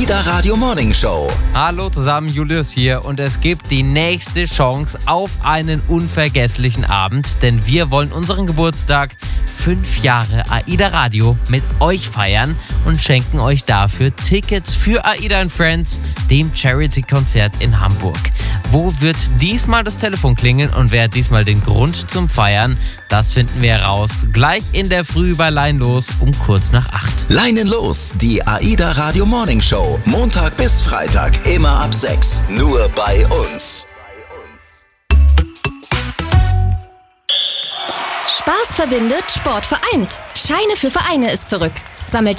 AIDA Radio Morning Show. Hallo zusammen, Julius hier und es gibt die nächste Chance auf einen unvergesslichen Abend, denn wir wollen unseren Geburtstag 5 Jahre AIDA Radio mit euch feiern und schenken euch dafür Tickets für AIDA & Friends, dem Charity-Konzert in Hamburg. Wo wird diesmal das Telefon klingeln und wer hat diesmal den Grund zum Feiern? Das finden wir heraus gleich in der Früh bei Leinen los um kurz nach 8. Leinen los, die AIDA Radio Morning Show. Montag bis Freitag, immer ab 6. Nur bei uns. Spaß verbindet, Sport vereint. Scheine für Vereine ist zurück. Sammelt